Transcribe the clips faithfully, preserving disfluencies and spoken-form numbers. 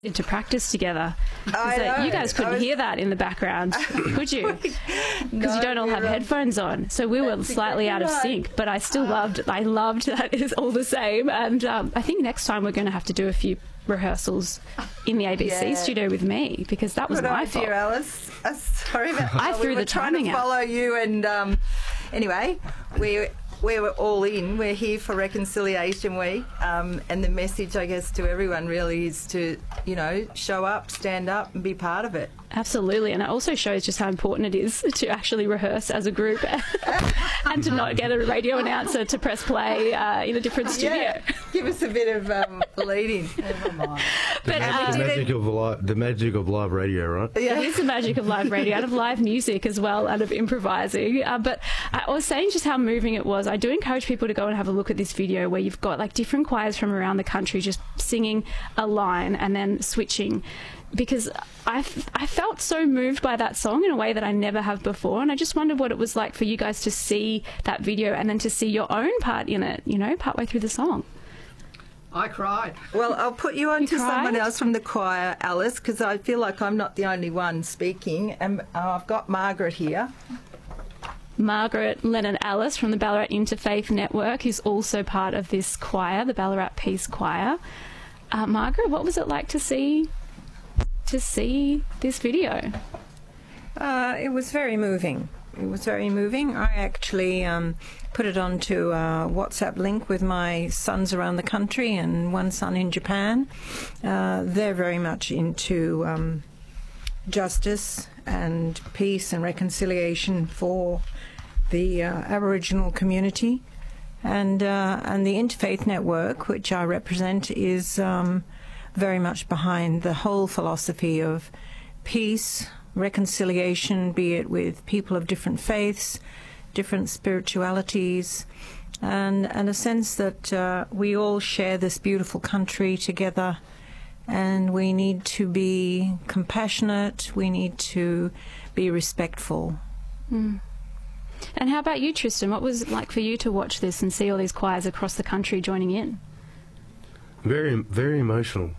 into practice together. I So know. you guys couldn't was... hear that in the background, could you? Because no, you don't all have um, headphones on. So we were slightly exactly out of right. sync, but I still loved I loved that it's all the same. And um, I think next time we're going to have to do a few rehearsals in the A B C Yeah. studio with me, because that was Good my idea, fault. Alice. Uh, sorry about I that. threw we were the trying timing to out. follow you, and um, anyway, we we were all in. We're here for Reconciliation Week, um, and the message, I guess, to everyone really is to, you know, show up, stand up, and be part of it. Absolutely, and it also shows just how important it is to actually rehearse as a group and to not get a radio announcer to press play uh, in a different studio. Yeah, give us a bit of um, leading. Never mind. But, the, uh, the magic of live, the magic of live radio, right? It is the magic of live radio and of live music as well, and of improvising. Uh, but I was saying just how moving it was. I do encourage people to go and have a look at this video where you've got like different choirs from around the country just singing a line and then switching, because I, I felt so moved by that song in a way that I never have before, and I just wondered what it was like for you guys to see that video and then to see your own part in it, you know, partway through the song. I cried. Well, I'll put you on You to someone cried? else from the choir, Alice, because I feel like I'm not the only one speaking. And uh, I've got Margaret here. Margaret Lennon Alice from the Ballarat Interfaith Network, who's also part of this choir, the Ballarat Peace Choir. Uh, Margaret, what was it like to see to see this video? Uh, it was very moving. It was very moving. I actually um, put it onto a WhatsApp link with my sons around the country and one son in Japan. Uh, they're very much into um, justice and peace and reconciliation for the uh, Aboriginal community. And, uh, and the Interfaith Network, which I represent, is um, very much behind the whole philosophy of peace, reconciliation, be it with people of different faiths, different spiritualities, and, and a sense that uh, we all share this beautiful country together, and we need to be compassionate, we need to be respectful. Mm. And how about you, Tristan? What was it like for you to watch this and see all these choirs across the country joining in? Very, very emotional.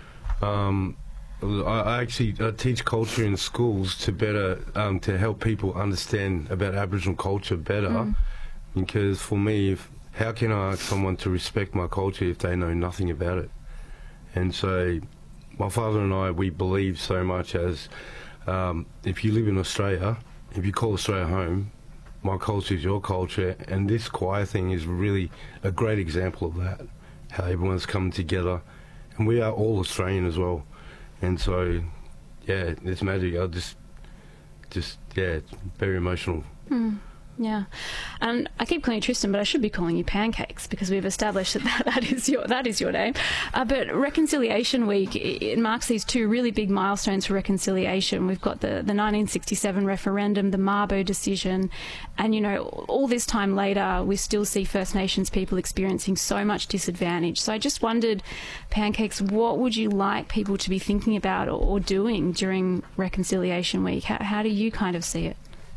Um, I, I actually I teach culture in schools to better um, to help people understand about Aboriginal culture better. Mm. Because for me, if, how can I ask someone to respect my culture if they know nothing about it? And so, my father and I, we believe so much as um, if you live in Australia, if you call Australia home, my culture is your culture, and this choir thing is really a great example of that, how everyone's come together, and we are all Australian as well, and so, yeah, it's magic. I just, just, yeah, it's very emotional. Mm. Yeah, and I keep calling you Tristan, but I should be calling you Pancakes, because we've established that that, that is your that is your name. Uh, but Reconciliation Week, it, it marks these two really big milestones for reconciliation. We've got the, the nineteen sixty-seven referendum, the Mabo decision, and, you know, all this time later, we still see First Nations people experiencing so much disadvantage. So I just wondered, Pancakes, what would you like people to be thinking about or, or doing during Reconciliation Week? How, how do you kind of see it?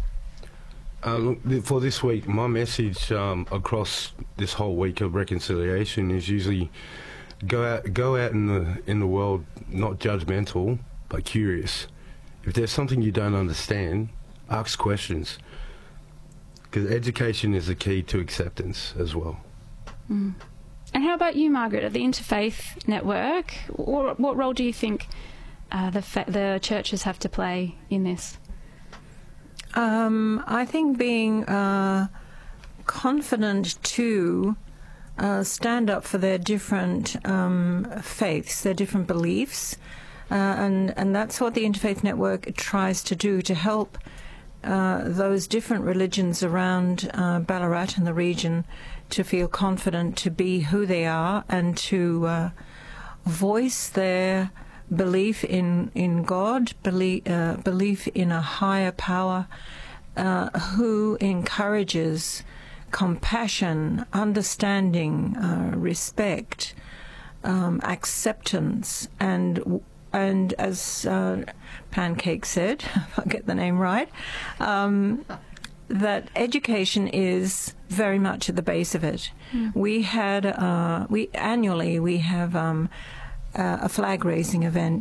Uh, look, th- for this week, my message um, across this whole week of reconciliation is usually go out, go out in the in the world, not judgmental, but curious. If there's something you don't understand, ask questions, because education is the key to acceptance as well. Mm. And how about you, Margaret, at the Interfaith Network? What, what role do you think uh, the fa- the churches have to play in this? Um, I think being uh, confident to uh, stand up for their different um, faiths, their different beliefs, uh, and, and that's what the Interfaith Network tries to do, to help uh, those different religions around uh, Ballarat and the region to feel confident to be who they are and to uh, voice their belief in, in God, belief, uh, belief in a higher power uh, who encourages compassion, understanding, uh, respect, um, acceptance, and and as uh, Pancake said, if I get the name right, um, that education is very much at the base of it. Mm. We had uh, we annually we have um, uh, a flag raising event